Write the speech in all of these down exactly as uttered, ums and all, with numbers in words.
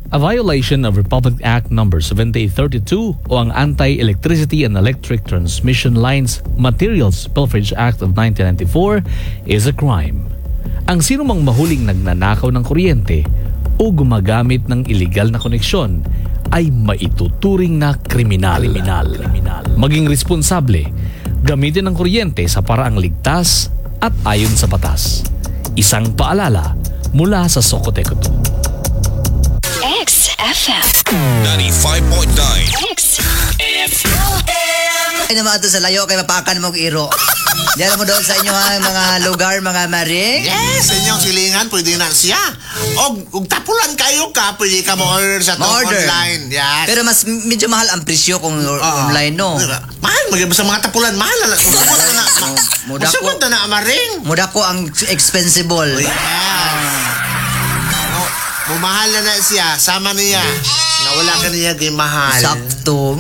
a violation of Republic Act number seventy-eight thirty-two o ang Anti-Electricity and Electric Transmission Lines Materials Pilferage Act of nineteen ninety-four is a crime. Ang sino mang mahuling nagnanakaw ng kuryente o gumagamit ng iligal na koneksyon ay maituturing na kriminal. kriminal. Maging responsable, gamitin ang kuryente sa paraang ligtas at ayon sa batas. Isang paalala mula sa Sokotekoto. X F M ninety-five point nine X F M. Ay naman ito sa layo kay mapakan mo iro. Diyan mo doon sa inyo ha, mga lugar, mga maring. Yes, sa inyong silingan, pwede na siya. O, kung tapulan kayo ka, pwede ka mo-order sa to Ma-order. online. Yes. Pero mas medyo mahal ang presyo kung or- Oo. online, no? Mahal, mag sa mga tapulan, mahal. Masabot na na. Muda ko. Masabot na na, amaring. Muda ko ang expensible. Yeah. Oh, Mumahal na na siya, sama niya. Nga wala ka niya kay mahal. Sakto.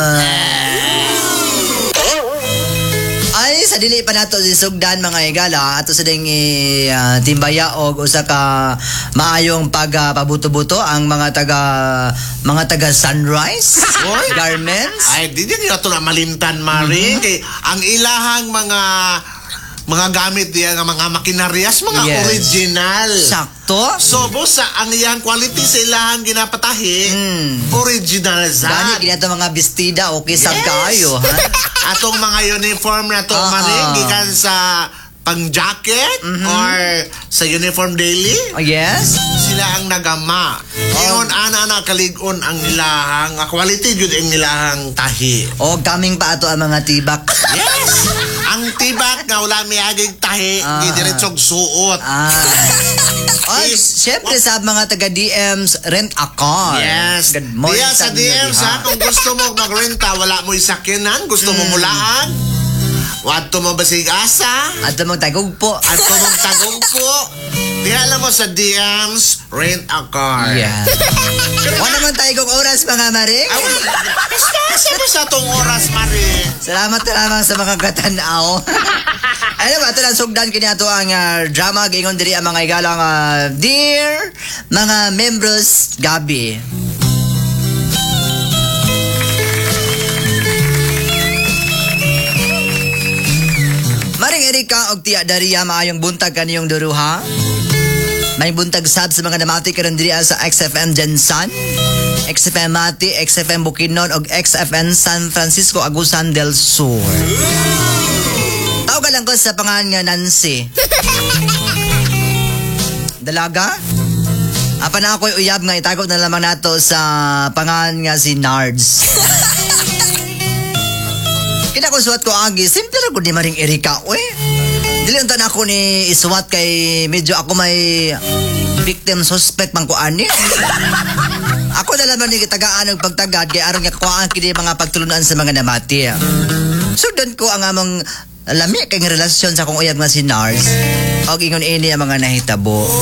Ay, sa dili pa nato sugdan mga igala ato sa ding uh, timbaya og usa ka maayong pag uh, pabuto-buto ang mga taga mga taga Sunrise Oy. Garments. Ay, di din ito na malintan, Maring. Kay ang ilahang mga mga gamit diya nga mga makinaryas, mga Yes. original. Sakto. So, boss, ang iyang quality sa ilahang ginapatahi, Mm. original Gani sa. ginato mga bestida okay sab Yes. kaayo ha. Atong mga uniform na to, Ah, Maring, ah. gikan sa pang-jacket or sa uniform daily, Oh, yes. sila ang nagama. Ingon, ana na kaligon ang ilahang, ah, quality yun ang ilahang tahi. O kaming pa ato ang mga tibak. Yes! Ang tibak nga wala miyagig tahi, Ah. di diretsog suot. Ah. Oh, syempre sa mga taga D Ms, rent a car. Yes. Good morning Diya sa D M sa kung gusto mo magrenta, wala mo isakinan, gusto mo mulaan, wadto mo basig asa, At mong tagog po. at mong tagong po, diya lang mo sa D Ms, rent a car. Yeah. Wala naman tayo kong oras mga maring. Ay, basta sabi sa tong oras, Marie. Salamat na lamang sa mga katanaw. Ano ba, ito lang sugdan kini ato ang uh, drama. Gingon diri ang mga igalang uh, dear mga members Gabi. Maring Erika og Tia Daria maayong buntag kaniyong duruha. May buntag sab sa mga namati karon diri sa X F M Jensan, X F M Mati, X F M Bukidnon og X F M San Francisco Agusan del Sur. Tawag lang ko sa pangalan nga Nancy. Dalaga? Apa na ako'y uyab nga itagop na lamang nato sa pangalan nga si Nards. Kina ko suwat ko agi, simple ra gud ni Maring Erika, oy. Dili unta na ako ni isuwat kay medyo ako may victim suspect man ko ani. Ako na lamang ni tagaan og pagtagad kay aron nga kuhaan kini mga pagtulunan sa mga namati. Sudan ko ang among lami kay nga relasyon sa akong uyab nga si Nars. Og ingon ini ang mga nahitabo.